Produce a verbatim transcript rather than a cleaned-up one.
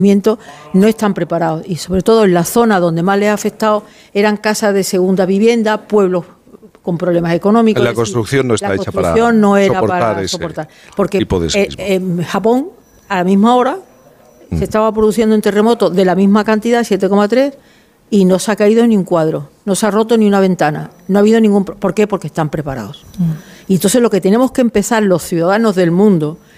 no están preparados, y sobre todo en la zona donde más les ha afectado eran casas de segunda vivienda, pueblos con problemas económicos. La construcción no está la hecha para construcción no era soportar para ese soportar, porque tipo de eh, sismo. en Japón a la misma hora mm. se estaba produciendo un terremoto de la misma cantidad, siete coma tres, y no se ha caído ni un cuadro, no se ha roto ni una ventana, no ha habido ningún... ¿Por qué? Porque están preparados. Mm. Y entonces lo que tenemos que empezar los ciudadanos del mundo